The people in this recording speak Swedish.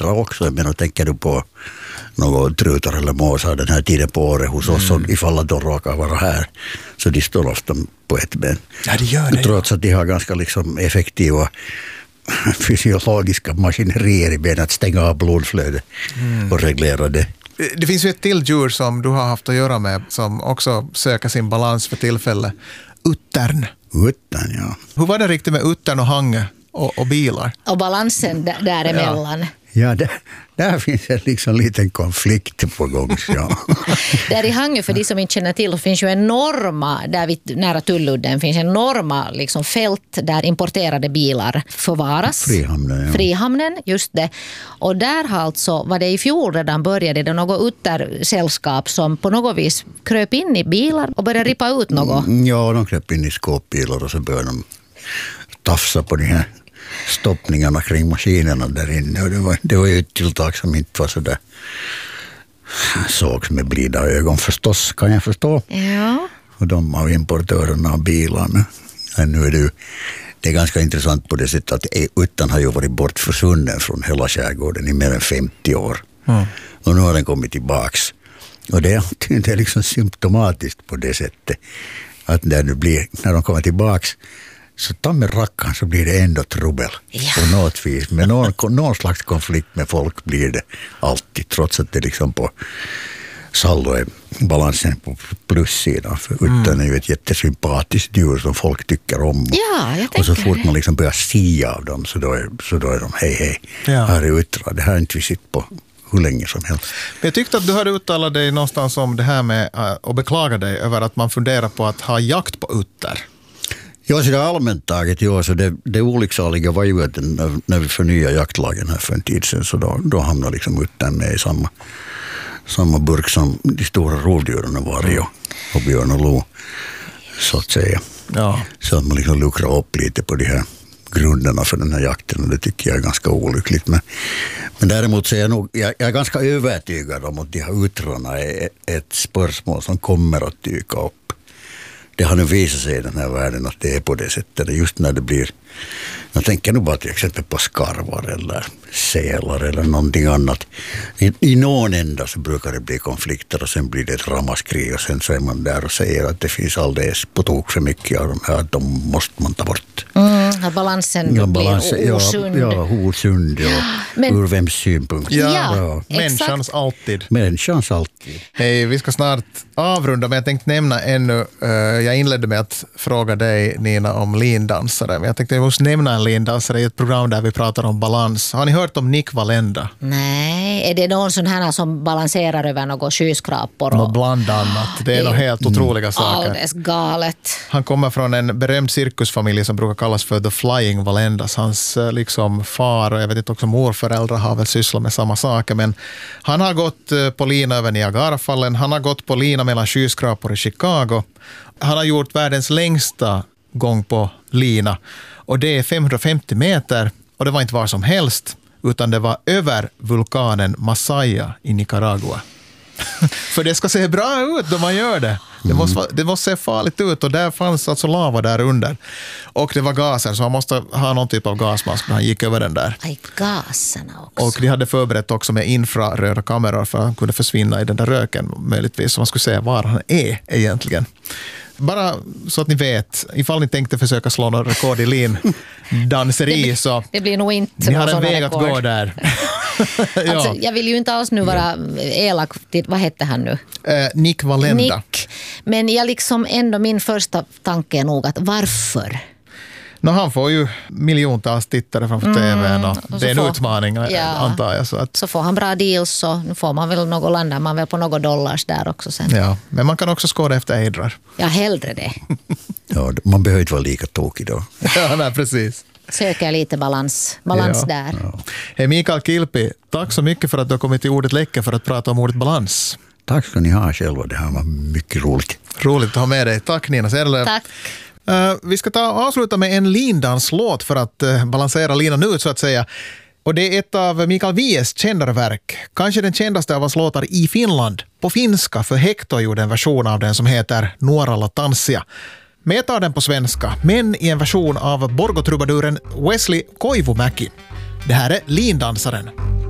mera också. Men tänker du på något trutar eller måsar den här tiden på året hos oss, som ifall att de råkar vara här, så de står ofta på ett ben. Ja, det gör det. Trots att de har ganska liksom effektiva fysiologiska maskinerier i benen att stänga av blodflödet och reglera det. Det finns ju ett till djur som du har haft att göra med som också söker sin balans för tillfället. Uttern. Uttern, ja. Hur var det riktigt med uttern och hange och bilar? Och balansen däremellan. Ja, där finns en liksom liten konflikt på gång. Ja. Där i Hangö, för de som inte känner till, finns ju enorma, där nära Tulludden finns enorma liksom fält där importerade bilar förvaras. Frihamnen, just det. Och där har alltså, var det i fjol redan började det något uttersällskap som på något vis kröp in i bilar och började rippa ut något. Ja, de kröp in i skåpbilar och så började de tafsa på de här stoppningarna kring maskinerna där inne. Och det var ju ett tilltag som inte var så där sågs med blida ögon förstås, kan jag förstå. Ja. Och de av importörerna av bilarna. Nu är det är ganska intressant på det sättet att utan har ju varit bortförsvunnen från hela skärgården i mer än 50 år. Och nu har den kommit tillbaks. Och det är liksom symptomatiskt på det sättet att när de kommer tillbaks, så ta med rackan så blir det ändå trubbel på något vis. Men någon slags konflikt med folk blir det alltid, trots att det liksom på saldo är balansen på plussidan. För utan är ju ett jättesympatiskt djur som folk tycker om. Ja, jag och så fort man liksom börjar sia av dem så då är de hej. Ja. Här är uttra. Det här är inte vi sitt på hur länge som helst. Men jag tyckte att du hade uttalat dig någonstans om det här med att beklaga dig över att man funderar på att ha jakt på utter. Ja, så det allmänt taget, ja, så det olycksaliga var ju att när vi förnyade jaktlagen här för en tid sedan, så då hamnade liksom uttern med i samma burk som de stora rovdjuren var och björn och lo, så att säga. Ja. Så att man liksom luckrar upp lite på de här grunderna för den här jakten, och det tycker jag är ganska olyckligt. Men däremot så är jag är ganska övertygad om att de här uttrarna är ett spörsmål som kommer att dyka upp. Det har nu visat sig i den här världen att det är på det sättet. Just när det blir, jag tänker nog bara till exempel på skarvar eller sälar eller någonting annat. I någon ända så brukar det bli konflikter och sen blir det ett ramaskrig och sen så är man där och säger att det finns alldeles på tok för mycket av de här, att de måste man ta bort. Balansen blir osund. Ja, osund, ur vems synpunkt. Ja, människans alltid. Människans alltid. Hej, vi ska snart avrunda, men jag tänkte nämna ännu, jag inledde med att fråga dig, Nina, om lindansare. Men jag tänkte att jag måste nämna en lindansare i ett program där vi pratar om balans. Har ni hört om Nick Wallenda? Nej, är det någon sån här som balanserar över några skyskrapor? Bland annat. Det är nog helt otroliga saker. Alldeles galet. Han kommer från en berömd cirkusfamilj som brukar kallas för The Flying Wallendas. Hans liksom far och jag vet inte också morföräldrar har väl sysslat med samma saker. Men han har gått på lina över Niagarafallen. Han har gått på lina mellan skyskrapor i Chicago. Han har gjort världens längsta gång på lina. Och det är 550 meter. Och det var inte var som helst, utan det var över vulkanen Masaya i Nicaragua. För det ska se bra ut då man gör det. Det måste se farligt ut, och där fanns alltså lava där under. Och det var gaser, så han måste ha någon typ av gasmask när han gick över den där. Aj, gaserna också. Och de hade förberett också med infraröda kameror för att han kunde försvinna i den där röken möjligtvis, så man skulle se var han är egentligen. Bara så att ni vet, ifall ni tänkte försöka slå någon rekord i lindanseri så det blir nog inte. Ni har en väg att gå där. Ja. Alltså, jag vill ju inte alls nu vara elak till, vad hette han nu? Nick Wallenda. Nick. Men jag liksom ändå, min första tanke är nog att varför? Han får ju miljontals tittare framför tvn och det är en utmaning antar jag. Så får han bra deals, så nu får man väl något, landar man väl på något dollars där också sen. Ja, men man kan också skåda efter ejdrar. Ja, hellre det. Ja, man behöver inte vara lika tokig då. Ja, nej, precis. Söker lite balans där. Ja. Hej Mikael Kilpi, tack så mycket för att du har kommit till Ordet Läcka för att prata om ordet balans. Tack ska ni ha själva, det här var mycket roligt. Roligt att ha med dig. Tack Nina Serlöv. Tack. Vi ska avsluta med en lindanslåt för att balansera linan ut så att säga. Och det är ett av Mikael Wiehes kändare verk. Kanske den kändaste av hans låtar i Finland. På finska, för Hector gjorde en version av den som heter Nuoralla tanssia. Men jag tar den på svenska, men i en version av Borgotrubaduren Wesley Koivumäki. Det här är Lindansaren.